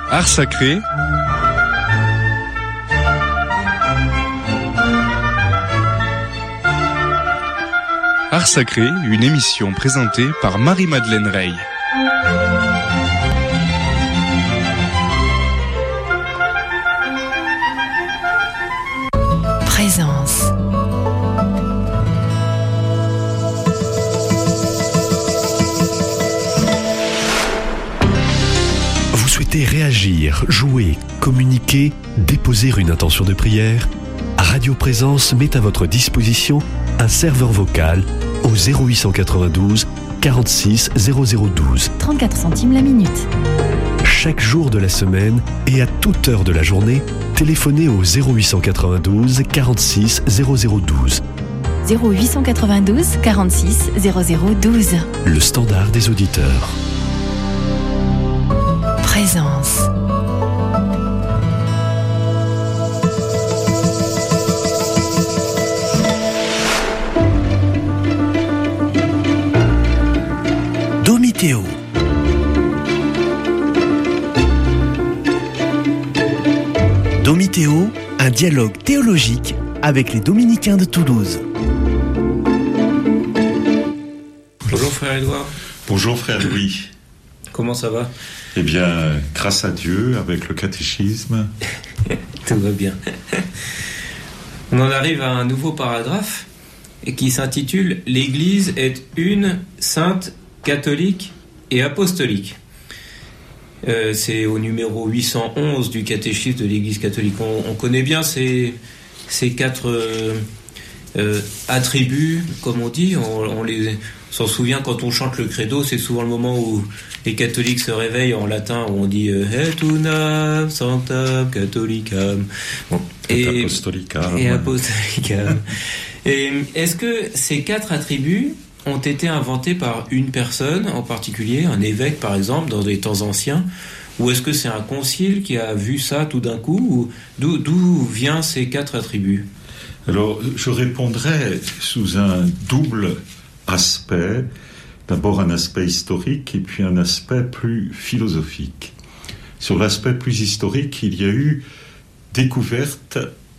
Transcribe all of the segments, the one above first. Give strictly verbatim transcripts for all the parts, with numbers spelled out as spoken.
Art sacré. Art sacré, une émission présentée par Marie-Madeleine Rey. Présence. Vous souhaitez réagir, jouer, communiquer, déposer une intention de prière? Radio Présence met à votre disposition un serveur vocal au zéro huit cent quatre-vingt-douze quarante-six zéro zéro douze. trente-quatre centimes la minute. Chaque jour de la semaine et à toute heure de la journée, téléphonez au zéro huit cent quatre-vingt-douze quarante-six zéro zéro douze. zéro huit cent quatre-vingt-douze quarante-six zéro zéro douze. Le standard des auditeurs. Présence. Domitéo. Domitéo, un dialogue théologique avec les dominicains de Toulouse. Bonjour frère Édouard. Bonjour frère Louis. Comment ça va? Eh bien, grâce à Dieu, avec le catéchisme. Tout va bien. On en arrive à un nouveau paragraphe et qui s'intitule « L'Église est une, sainte, catholique et apostolique ». Euh, c'est au numéro huit cent onze du catéchisme de l'Église catholique. On, on connaît bien ces, ces quatre euh, euh, attributs, comme on dit. On, on les s'en souvient quand on chante le credo. C'est souvent le moment où les catholiques se réveillent en latin, où on dit euh, « Et unam sanctam catholicam ». Bon. Et apostolicam. Et apostolicam. Et est-ce que ces quatre attributs ont été inventés par une personne en particulier, un évêque par exemple, dans des temps anciens, ou est-ce que c'est un concile qui a vu ça tout d'un coup, ou d'où, d'où viennent ces quatre attributs? Alors, je répondrai sous un double aspect. D'abord un aspect historique et puis un aspect plus philosophique. Sur l'aspect plus historique, il y a eu découverte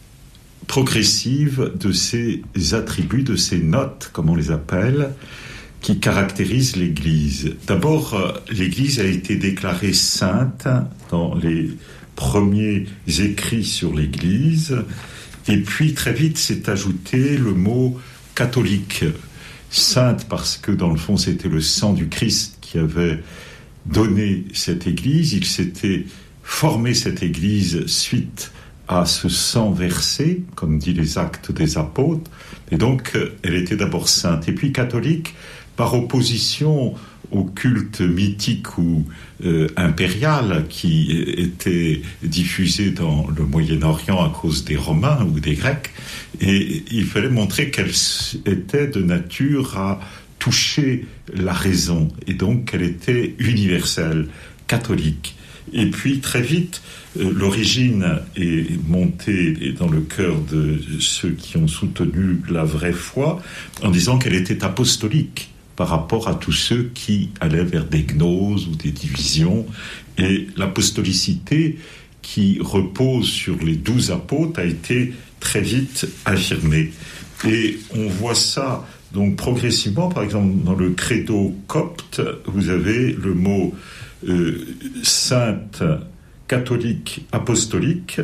progressive de ces attributs, de ces notes, comme on les appelle, qui caractérisent l'Église. D'abord, l'Église a été déclarée sainte dans les premiers écrits sur l'Église, et puis très vite s'est ajouté le mot catholique. Sainte parce que dans le fond c'était le sang du Christ qui avait donné cette Église, il s'était formé cette Église suite à ce sang versé, comme dit les Actes des Apôtres, et donc elle était d'abord sainte. Et puis catholique, par opposition au culte mythique ou euh, impérial qui était diffusé dans le Moyen-Orient à cause des Romains ou des Grecs, et il fallait montrer qu'elle était de nature à toucher la raison, et donc qu'elle était universelle, catholique. Et puis très vite, l'origine est montée dans le cœur de ceux qui ont soutenu la vraie foi en disant qu'elle était apostolique par rapport à tous ceux qui allaient vers des gnoses ou des divisions. Et l'apostolicité qui repose sur les douze apôtres a été très vite affirmée. Et on voit ça donc progressivement, par exemple dans le credo copte, vous avez le mot euh, sainte, catholique, apostolique,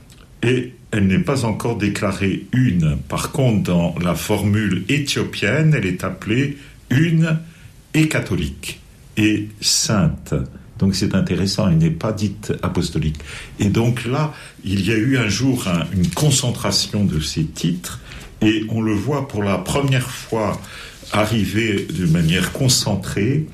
et elle n'est pas encore déclarée une. Par contre, dans la formule éthiopienne, elle est appelée une et catholique et sainte. Donc c'est intéressant, elle n'est pas dite apostolique. Et donc là, il y a eu un jour un, une concentration de ces titres, et on le voit pour la première fois arriver de manière concentrée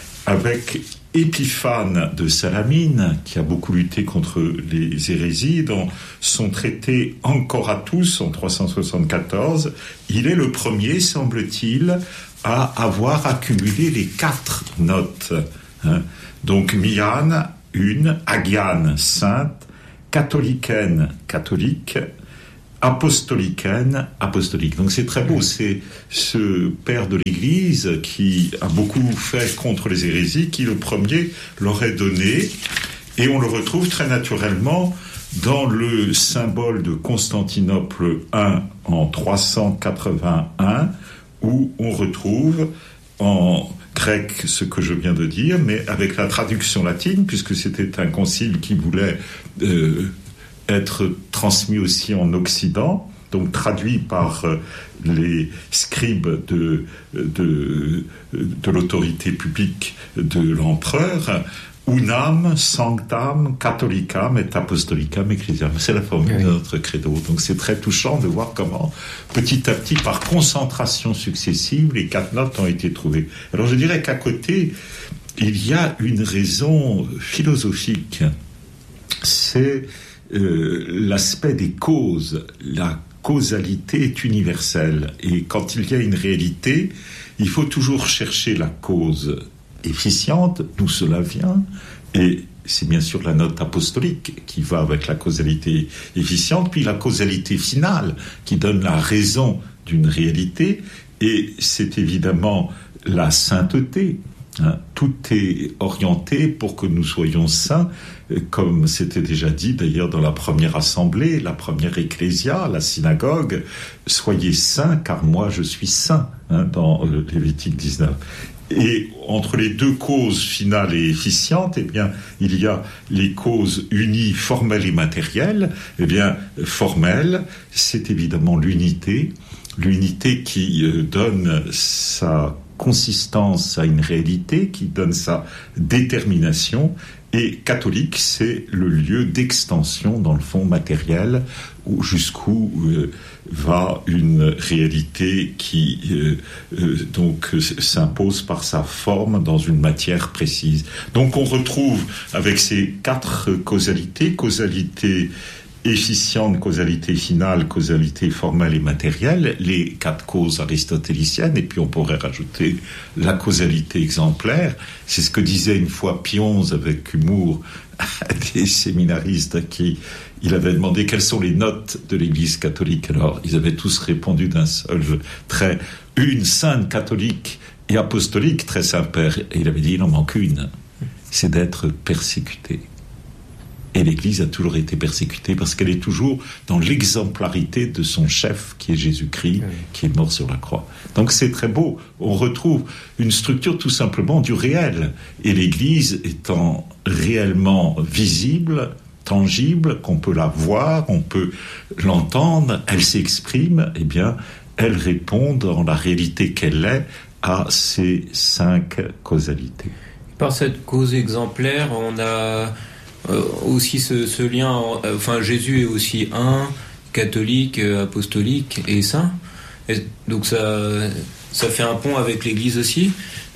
avec Épiphane de Salamine, qui a beaucoup lutté contre les hérésies, dans son traité Encore à tous en trois cent soixante-quatorze, il est le premier, semble-t-il, à avoir accumulé les quatre notes. Hein. Donc Mian, une, Agiane, sainte, catholicaine, catholique, apostolicaine, apostolique. Donc c'est très beau, c'est ce père de l'Église qui a beaucoup fait contre les hérésies, qui le premier leur a donné Et on le retrouve très naturellement dans le symbole de Constantinople I en trois cent quatre-vingt-un, où on retrouve en grec ce que je viens de dire, mais avec la traduction latine, puisque c'était un concile qui voulait euh, être transmis aussi en Occident, donc traduit par euh, les scribes de, de, de l'autorité publique de l'empereur, Unam sanctam catholicam et apostolicam ecclesiam. C'est la formule oui. de notre credo. Donc c'est très touchant de voir comment, petit à petit, par concentration successive, les quatre notes ont été trouvées. Alors je dirais qu'à côté, il y a une raison philosophique. C'est euh, l'aspect des causes. La causalité est universelle. Et quand il y a une réalité, il faut toujours chercher la cause efficiente, d'où cela vient, et c'est bien sûr la note apostolique qui va avec la causalité efficiente, puis la causalité finale qui donne la raison d'une réalité, et c'est évidemment la sainteté. Hein. Tout est orienté pour que nous soyons saints, comme c'était déjà dit d'ailleurs dans la première assemblée, la première ecclésia, la synagogue, soyez saints car moi je suis saint, hein, dans Lévitique dix-neuf. Et entre les deux causes finales et efficientes, eh bien, il y a les causes unies, formelles et matérielles. Eh bien, formelle, c'est évidemment l'unité, l'unité qui euh, donne sa consistance à une réalité, qui donne sa détermination. Et catholique, c'est le lieu d'extension, dans le fond matériel, où, jusqu'où euh, va une réalité qui euh, euh, donc euh, s'impose par sa forme dans une matière précise. Donc on retrouve avec ces quatre causalités, causalité efficiente, causalité finale, causalité formelle et matérielle, les quatre causes aristotéliciennes, et puis on pourrait rajouter la causalité exemplaire. C'est ce que disait une fois Pionze avec humour à des séminaristes à qui il avait demandé quelles sont les notes de l'Église catholique. Alors ils avaient tous répondu d'un seul trait, une sainte catholique et apostolique, très Saint-Père. Et il avait dit, il en manque une, c'est d'être persécuté. Et l'Église a toujours été persécutée parce qu'elle est toujours dans l'exemplarité de son chef, qui est Jésus-Christ, oui. qui est mort sur la croix. Donc c'est très beau. On retrouve une structure tout simplement du réel. Et l'Église étant réellement visible, tangible, qu'on peut la voir, on peut l'entendre, elle s'exprime, eh bien, elle répond dans la réalité qu'elle est à ces cinq causalités. Par cette cause exemplaire, on a... Euh, aussi ce, ce lien, euh, enfin Jésus est aussi un, catholique, euh, apostolique et saint. Et donc ça, ça fait un pont avec l'Église aussi.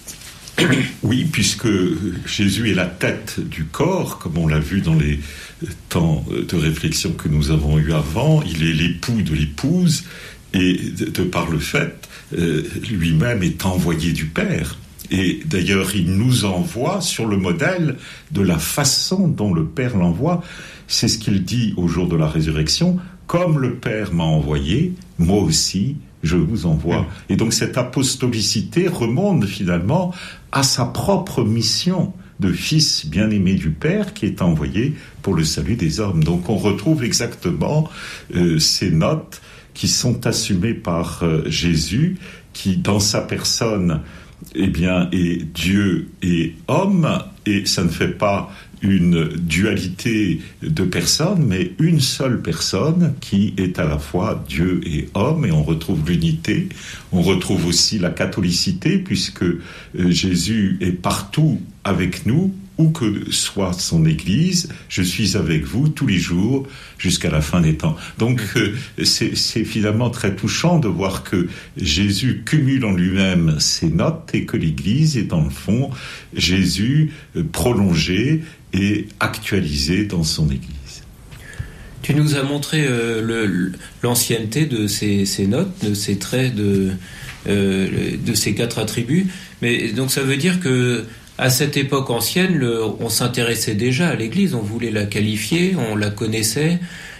Oui, puisque Jésus est la tête du corps, comme on l'a vu dans les temps de réflexion que nous avons eus avant. Il est l'époux de l'épouse et de, de par le fait, euh, lui-même est envoyé du Père. Et d'ailleurs, il nous envoie sur le modèle de la façon dont le Père l'envoie. C'est ce qu'il dit au jour de la résurrection. Comme le Père m'a envoyé, moi aussi, je vous envoie. Et donc cette apostolicité remonte finalement à sa propre mission de fils bien-aimé du Père qui est envoyé pour le salut des hommes. Donc on retrouve exactement euh, ces notes qui sont assumées par euh, Jésus, qui dans sa personne... eh bien, et Dieu et homme, et ça ne fait pas une dualité de personnes, mais une seule personne qui est à la fois Dieu et homme, et on retrouve l'unité, on retrouve aussi la catholicité, puisque Jésus est partout avec nous, où que soit son Église, je suis avec vous tous les jours jusqu'à la fin des temps. Donc euh, c'est, c'est finalement très touchant de voir que Jésus cumule en lui-même ses notes et que l'Église est dans le fond Jésus euh, prolongé et actualisé dans son Église. Tu nous as montré euh, le, l'ancienneté de ces, ces notes, de ces traits, de, euh, de ces quatre attributs, mais donc ça veut dire que à cette époque ancienne, le, on s'intéressait déjà à l'Église, on voulait la qualifier, on la connaissait.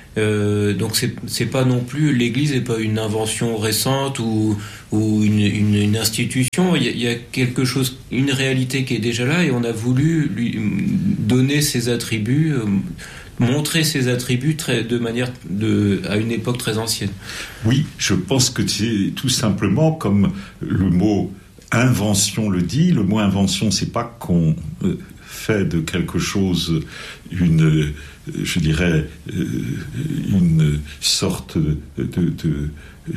Euh, donc c'est, c'est pas non plus, l'Église n'est pas une invention récente ou, ou une, une, une institution. Il y, a, il y a quelque chose, une réalité qui est déjà là, et on a voulu lui donner ses attributs, euh, montrer ses attributs très, de manière de, à une époque très ancienne. Oui, je pense que c'est tout simplement comme le mot invention le dit. Le mot invention, c'est pas qu'on euh, fait de quelque chose une, je dirais, une sorte de, de, de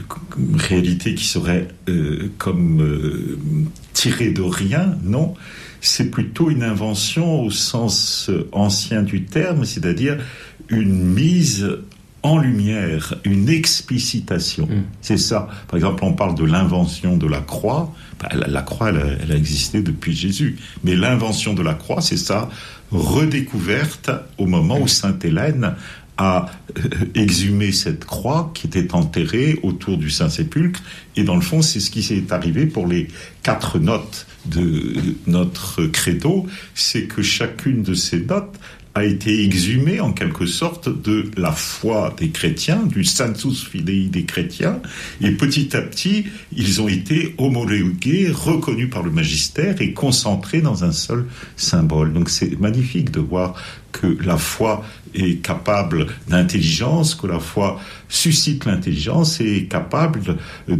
réalité qui serait euh, comme euh, tirée de rien. Non, c'est plutôt une invention au sens ancien du terme, c'est-à-dire une mise en lumière, une explicitation. Mmh. C'est ça. Par exemple, on parle de l'invention de la croix. Ben, la, la croix, elle a, elle a existé depuis Jésus. Mais l'invention de la croix, c'est ça, redécouverte au moment où Sainte Hélène a euh, exhumé cette croix qui était enterrée autour du Saint-Sépulcre. Et dans le fond, c'est ce qui s'est arrivé pour les quatre notes de notre credo. C'est que chacune de ces notes a été exhumé en quelque sorte de la foi des chrétiens, du sensus fidei des chrétiens, et petit à petit, ils ont été homologués, reconnus par le magistère et concentrés dans un seul symbole. Donc c'est magnifique de voir que la foi est capable d'intelligence, que la foi suscite l'intelligence et est capable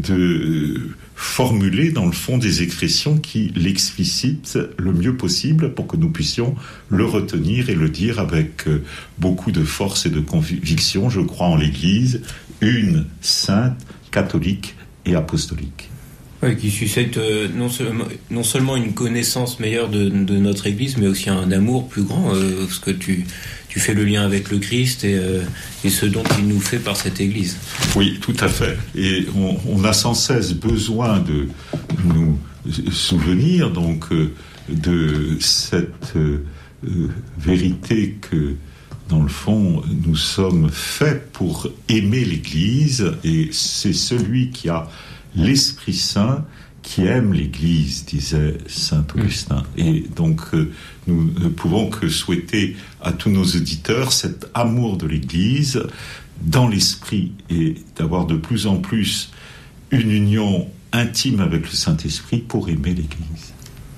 de formuler dans le fond des expressions qui l'explicitent le mieux possible pour que nous puissions le retenir et le dire avec beaucoup de force et de conviction. Je crois en l'Église, une, sainte, catholique et apostolique. Oui, qui suscite euh, non, seulement, non seulement une connaissance meilleure de, de notre Église, mais aussi un amour plus grand, euh, parce que tu, tu fais le lien avec le Christ et, euh, et ce dont il nous fait par cette Église. Oui, tout à fait. Et on, on a sans cesse besoin de nous souvenir donc euh, de cette euh, vérité que, dans le fond, nous sommes faits pour aimer l'Église, et c'est celui qui a l'Esprit Saint qui aime l'Église, disait saint Augustin. Mmh. Et donc, euh, nous ne pouvons que souhaiter à tous nos auditeurs cet amour de l'Église dans l'Esprit, et d'avoir de plus en plus une union intime avec le Saint-Esprit pour aimer l'Église.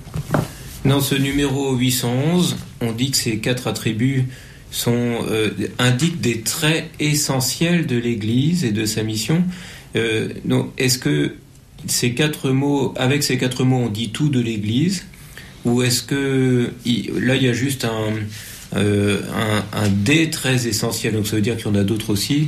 Dans ce numéro huit cent onze, on dit que ces quatre attributs sont, euh, indiquent des traits essentiels de l'Église et de sa mission. Euh, donc, est-ce que ces quatre mots, avec ces quatre mots, on dit tout de l'Église, ou est-ce que il, là il y a juste un, euh, un, un des très essentiel, donc ça veut dire qu'il y en a d'autres aussi?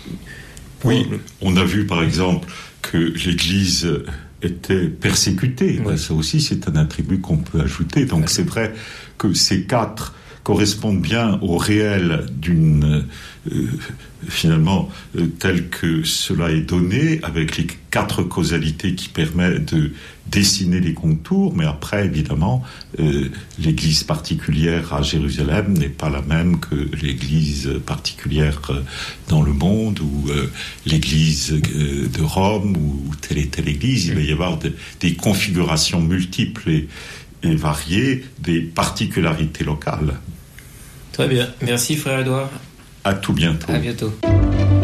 Oui, on a vu par exemple que l'Église était persécutée. Ouais. Ça aussi, c'est un attribut qu'on peut ajouter. Donc ouais. C'est vrai que ces quatre correspondent bien au réel d'une euh, finalement euh, tel que cela est donné, avec les quatre causalités qui permettent de dessiner les contours. Mais après, évidemment, euh, l'église particulière à Jérusalem n'est pas la même que l'église particulière euh, dans le monde, ou euh, l'église euh, de Rome, ou telle et telle église. Il va y avoir de, des configurations multiples et, et variées, des particularités locales. Très bien. Merci, frère Édouard. À tout bientôt. À bientôt.